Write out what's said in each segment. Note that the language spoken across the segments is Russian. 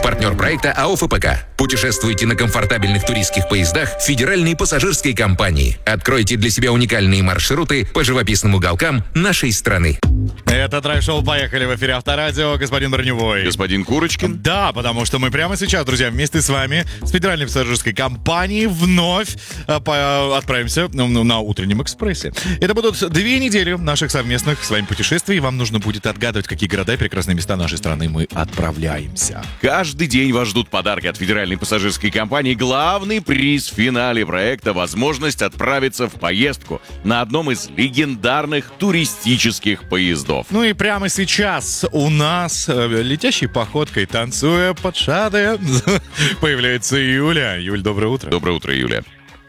Партнер проекта АО ФПК. Путешествуйте на комфортабельных туристских поездах Федеральной пассажирской компании. Откройте для себя уникальные маршруты по живописным уголкам нашей страны. Это драйв-шоу «Поехали» в эфире Авторадио. Господин Броневой. Господин Курочкин. Да, потому что мы прямо сейчас, друзья, вместе с вами с Федеральной пассажирской компанией вновь отправимся на утреннем экспрессе. Это будут 2 недели наших совместных с вами путешествий. Вам нужно будет отгадывать, в какие города и прекрасные места нашей страны мы отправляемся. Каждый день вас ждут подарки от Федеральной пассажирской компании. Главный приз в финале проекта — возможность отправиться в поездку на одном из легендарных туристических поездов. Ну и прямо сейчас у нас летящей походкой, танцуя, подшатая, появляется Юля. Юль, доброе утро. Доброе утро, Юля.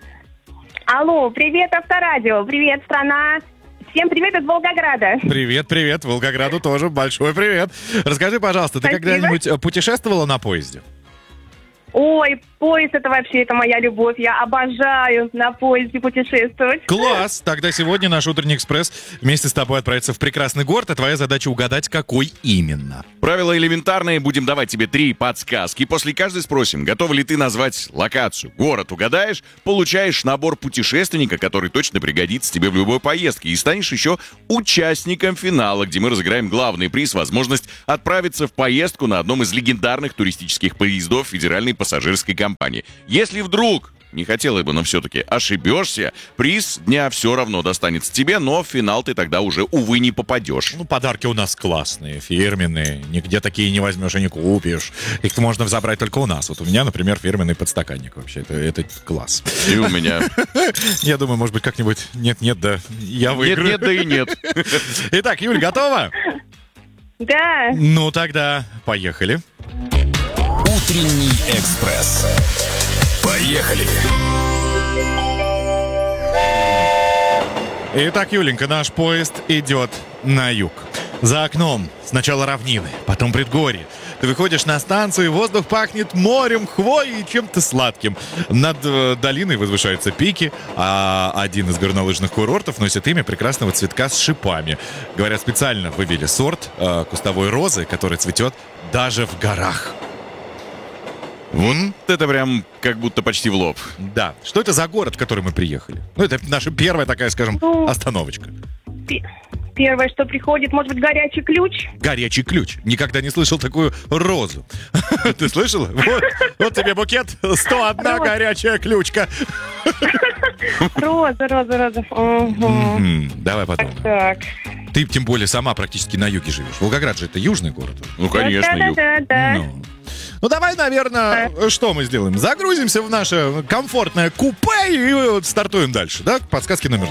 Алло, привет, Авторадио, привет, страна. Всем привет из Волгограда. Привет, Волгограду тоже большой привет. Расскажи, пожалуйста, ты Спасибо. когда-нибудь путешествовала на поезде? Ой, поезд это моя любовь. Я обожаю на поезде путешествовать. Класс! Тогда сегодня наш утренний экспресс вместе с тобой отправится в прекрасный город, а твоя задача угадать, какой именно. Правила элементарные. Будем давать тебе 3 подсказки. После каждой спросим, готова ли ты назвать локацию. Город угадаешь, получаешь набор путешественника, который точно пригодится тебе в любой поездке. И станешь еще участником финала, где мы разыграем главный приз — возможность отправиться в поездку на одном из легендарных туристических поездов Федеральной пассажирской компании. Если вдруг, не хотела бы, но все-таки ошибешься, приз дня все равно достанется тебе, но в финал ты тогда уже, увы, не попадешь. Ну, подарки у нас классные, фирменные. Нигде такие не возьмешь и не купишь. Их можно забрать только у нас. Вот у меня, например, фирменный подстаканник вообще. Это класс. И у меня. Я думаю, может быть, как-нибудь нет, да, я выиграю. Нет, да и нет. Итак, Юль, готова? Да. Ну, тогда поехали. Утренний экспресс. Поехали! Итак, Юленька, наш поезд идет на юг. За окном сначала равнины, потом предгорье. Ты выходишь на станцию, и воздух пахнет морем, хвоей и чем-то сладким. Над долиной возвышаются пики, а один из горнолыжных курортов носит имя прекрасного цветка с шипами. Говорят, специально вывели сорт кустовой розы, который цветет даже в горах. Вот это прям как будто почти в лоб. Да. Что это за город, в который мы приехали? Ну, это наша первая такая, скажем, остановочка. Первое, что приходит, может быть, горячий ключ. Горячий ключ. Никогда не слышал такую розу. Ты слышала? Вот тебе букет. 101 горячая ключка. Роза. Угу. Давай потом. Так. Ты тем более сама практически на юге живешь. Волгоград же это южный город. Ну, конечно, юг. Да. Ну, давай, наверное, что мы сделаем? Загрузимся в наше комфортное купе и вот стартуем дальше, да? Подсказки номер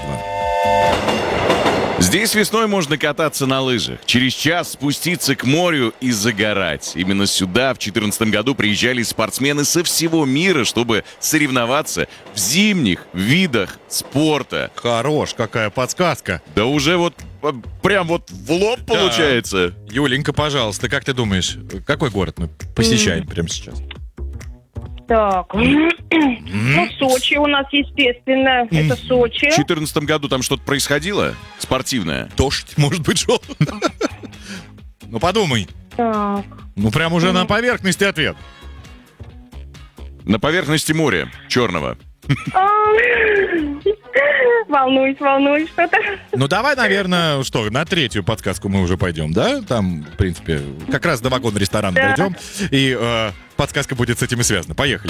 2. Здесь весной можно кататься на лыжах, через час спуститься к морю и загорать. Именно сюда в 2014 году приезжали спортсмены со всего мира, чтобы соревноваться в зимних видах спорта. Хорош, какая подсказка. Да уже вот прям вот в лоб получается. Юленька, пожалуйста, как ты думаешь, какой город мы посещаем прямо сейчас? Так. Ну, Сочи у нас, естественно. Это Сочи. В 2014 году там что-то происходило спортивное? Дождь, может быть, шел. Ну, подумай. Так. Ну, прям уже на поверхности ответ. На поверхности моря Черного. Волнуюсь что-то. Ну, давай, наверное, что, на 3-ю подсказку мы уже пойдем, да? Там, в принципе, как раз до вагона ресторана дойдем. И подсказка будет с этим и связана. Поехали.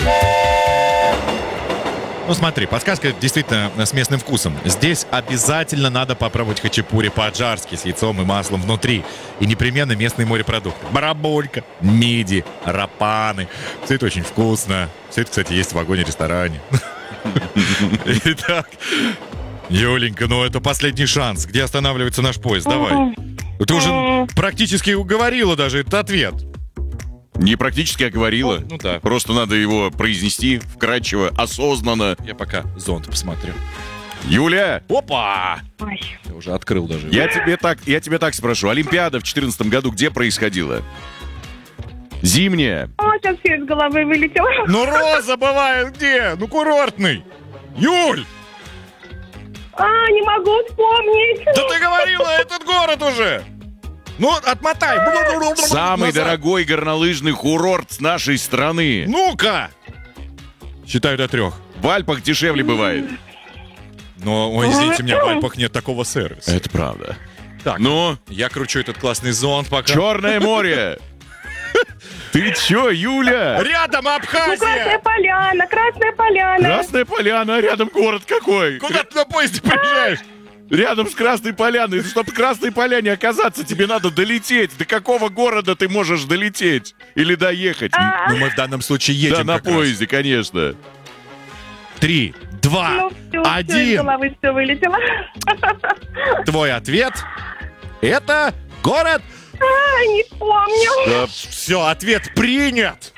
Ну, смотри, подсказка действительно с местным вкусом. Здесь обязательно надо попробовать хачапури по-аджарски с яйцом и маслом внутри. И непременно местные морепродукты. Барабулька, миди, рапаны. Все это очень вкусно. Все это, кстати, есть в вагоне-ресторане. Итак, Юленька, ну это последний шанс. Где останавливается наш поезд? Давай. Ты уже практически уговорила даже этот ответ. Не практически, а говорила. Ну да. Просто надо его произнести вкратчиво, осознанно. Я пока зонт посмотрю. Юля! Опа! Ой. Я уже открыл даже. Я тебя так спрошу. Олимпиада в 2014 году где происходила? Зимняя. Сейчас все из головы вылетело. Ну, роза бывает где? Ну, курортный. Юль! Не могу вспомнить. Да ты говорила этот город уже! Ну, отмотай. Самый Назад. дорогой горнолыжный курорт нашей страны. Ну-ка. Считаю до 3. В Альпах дешевле бывает. Но, ой, извините меня, в Альпах нет такого сервиса. Это правда. Так, Ну, я кручу этот классный зонт пока. Черное море. Ты чё, Юля? Рядом Ну, Красная Абхазия! Поляна, Красная Поляна. Красная Поляна, а рядом город какой? Куда ты на поезде приезжаешь? Рядом с Красной Поляной. Чтобы в Красной Поляне оказаться, тебе надо долететь. До какого города ты можешь долететь? Или доехать? Ну, мы в данном случае Да, едем на как раз. поезде, конечно. 3, 2, Ну, все, из 1. головы все вылетело. Твой ответ — это город... Не помню. Все, ответ принят.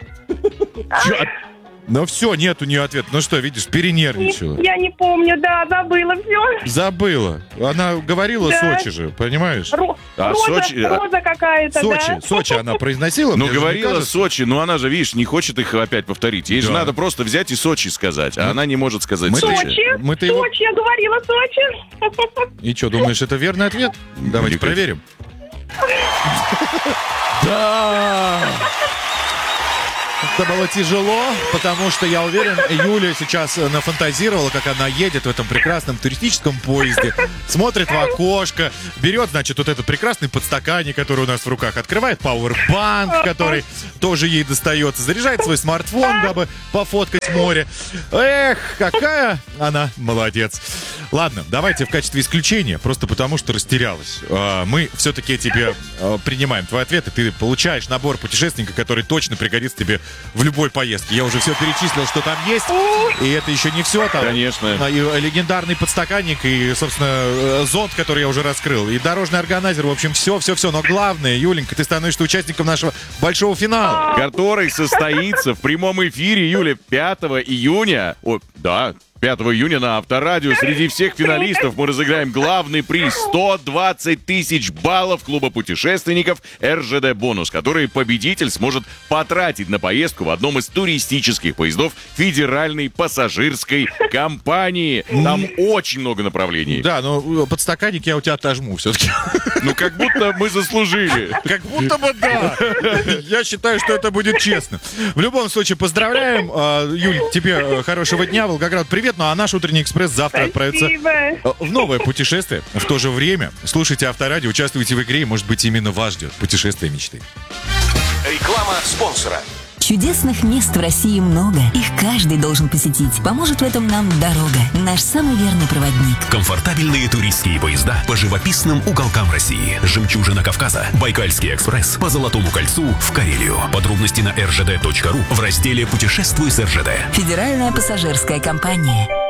Ну все, нет у нее ответа. Ну что, видишь, перенервничала. Я не помню, да, забыла все. Забыла. Она говорила Да. Сочи же, понимаешь? А Роза, Сочи- Роза какая-то, Сочи, да? Сочи она произносила. Ну, мне же не говорила кажется. Сочи, но она же, видишь, не хочет их опять повторить. Ей же Да. надо просто взять и Сочи сказать, а она не может сказать Мы-то- Сочи. Сочи, Мы-то его- Сочи, я говорила Сочи. И что, думаешь, это верный ответ? Давайте Мне кажется. проверим. Да! Это было тяжело, потому что, я уверен, Юля сейчас нафантазировала, как она едет в этом прекрасном туристическом поезде, смотрит в окошко, берет, значит, вот этот прекрасный подстаканник, который у нас в руках, открывает пауэрбанк, который тоже ей достается, заряжает свой смартфон, дабы пофоткать море. Эх, какая она молодец. Ладно, давайте в качестве исключения, просто потому что растерялась. Мы все-таки тебе принимаем твой ответ, и ты получаешь набор путешественника, который точно пригодится тебе в любой поездке. Я уже все перечислил, что там есть, и это еще не все. Там, Конечно. и легендарный подстаканник, и, собственно, зонт, который я уже раскрыл, и дорожный органайзер, в общем, все. Но главное, Юленька, ты становишься участником нашего большого финала. Который состоится в прямом эфире, Юля, 5 июня. О, да, 5 июня на Авторадио. Среди всех финалистов мы разыграем главный приз — 120 тысяч баллов клуба путешественников РЖД «Бонус», который победитель сможет потратить на поездку в одном из туристических поездов Федеральной пассажирской компании. Там очень много направлений. Да, но подстаканник я у тебя отожму все-таки. Ну, как будто мы заслужили. Как будто бы да. Я считаю, что это будет честно. В любом случае, поздравляем. Юль, тебе хорошего дня. Волгоград, привет. Ну а наш утренний экспресс завтра отправится Спасибо. в новое путешествие. В то же время слушайте Авторадио, участвуйте в игре, и, может быть, именно вас ждет путешествие мечты. Реклама спонсора. Чудесных мест в России много. Их каждый должен посетить. Поможет в этом нам дорога. Наш самый верный проводник. Комфортабельные туристские поезда по живописным уголкам России. Жемчужина Кавказа. Байкальский экспресс по Золотому кольцу в Карелию. Подробности на rжd.ru в разделе «Путешествуй с РЖД». Федеральная пассажирская компания.